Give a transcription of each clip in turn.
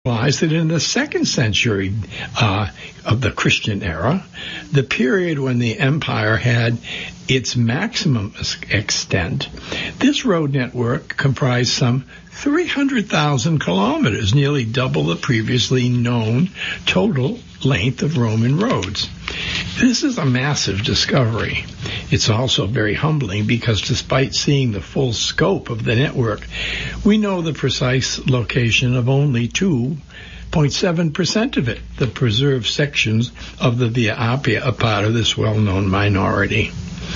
that in the second century of the Christian era, the period when the empire had its maximum extent, this road network comprised some 300,000 kilometers, nearly double the previously known total length of Roman roads. This is a massive discovery. It's also very humbling because despite seeing the full scope of the network, we know the precise location of only 2.7% of it. The preserved sections of the Via Appia are part of this well-known minority.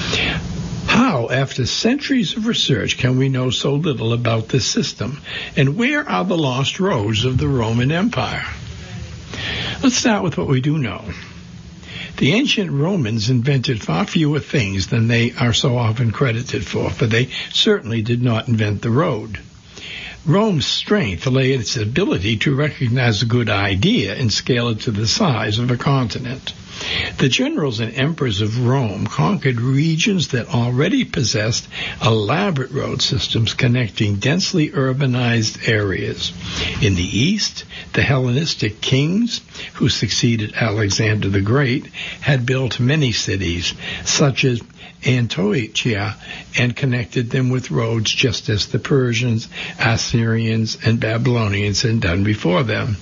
How, after centuries of research, can we know so little about this system? And where are the lost roads of the Roman Empire? Let's start with what we do know. The ancient Romans invented far fewer things than they are so often credited for they certainly did not invent the road. Rome's strength lay in its ability to recognize a good idea and scale it to the size of a continent. The generals and emperors of Rome conquered regions that already possessed elaborate road systems connecting densely urbanized areas. In the east, the Hellenistic kings, who succeeded Alexander the Great, had built many cities, such as Antiochia, and connected them with roads just as the Persians, Assyrians, and Babylonians had done before them.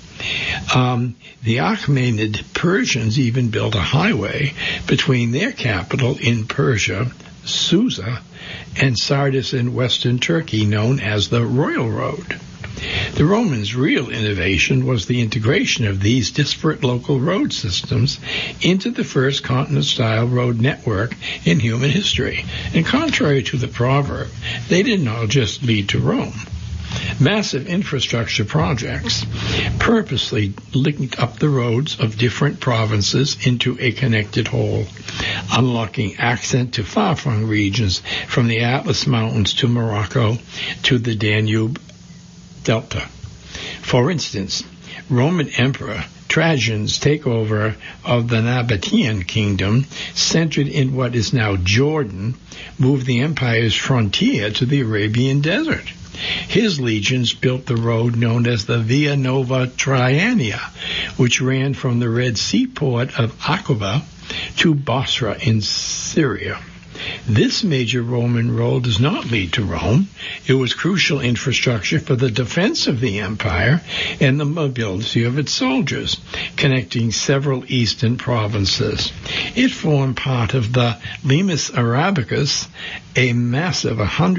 The Achaemenid Persians even built a highway between their capital in Persia, Susa, and Sardis in western Turkey, known as the Royal Road. The Romans' real innovation was the integration of these disparate local road systems into the first continent-style road network in human history. And contrary to the proverb, they didn't all just lead to Rome. Massive infrastructure projects purposely linked up the roads of different provinces into a connected whole, unlocking access to far-flung regions from the Atlas Mountains to Morocco to the Danube Delta. For instance, Roman Emperor Trajan's takeover of the Nabatean kingdom, centered in what is now Jordan, moved the empire's frontier to the Arabian desert. His legions built the road known as the Via Nova Traiania, which ran from the Red Sea port of Aqaba to Basra in Syria. This major Roman road does not lead to Rome. It was crucial infrastructure for the defense of the empire and the mobility of its soldiers, connecting several eastern provinces. It formed part of the Limes Arabicus, a massive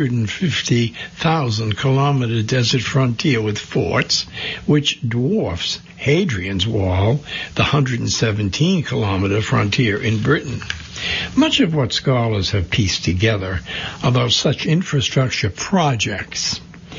150,000-kilometer desert frontier with forts, which dwarfs Hadrian's Wall, the 117-kilometer frontier in Britain. Much of what scholars have pieced together about such infrastructure projects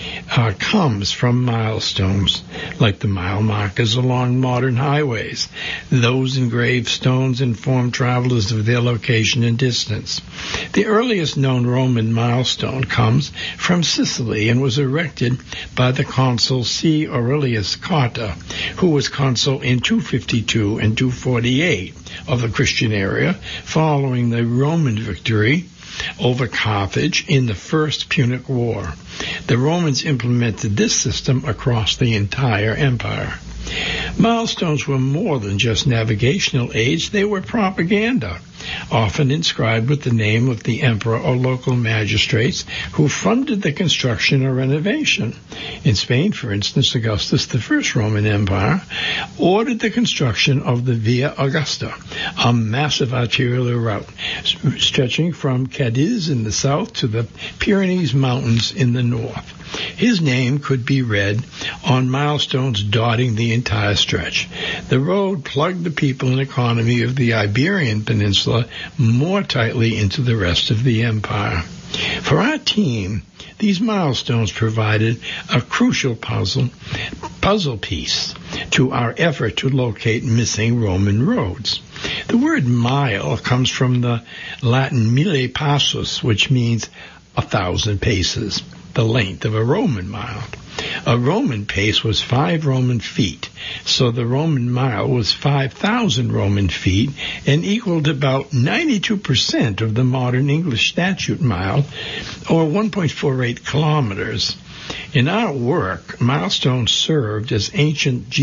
comes from milestones, like the mile markers along modern highways. Those engraved stones inform travelers of their location and distance. The earliest known Roman milestone comes from Sicily and was erected by the consul C. Aurelius Cotta, who was consul in 252 and 248 of the Christian area, following the Roman victory over Carthage in the First Punic War. The Romans implemented this system across the entire empire. Milestones were more than just navigational aids, they were propaganda, often inscribed with the name of the emperor or local magistrates who funded the construction or renovation. In Spain, for instance, Augustus, the first Roman Empire, ordered the construction of the Via Augusta, a massive arterial route stretching from Cadiz in the south to the Pyrenees Mountains in the north. His name could be read on milestones dotting the entire stretch. The road plugged the people and economy of the Iberian Peninsula more tightly into the rest of the empire. For our team, these milestones provided a crucial puzzle piece to our effort to locate missing Roman roads. The word mile comes from the Latin mille passus, which means 1,000 paces, the length of a Roman mile. A Roman pace was 5 Roman feet, so the Roman mile was 5,000 Roman feet and equaled about 92% of the modern English statute mile, or 1.48 kilometers. In our work, milestones served as ancient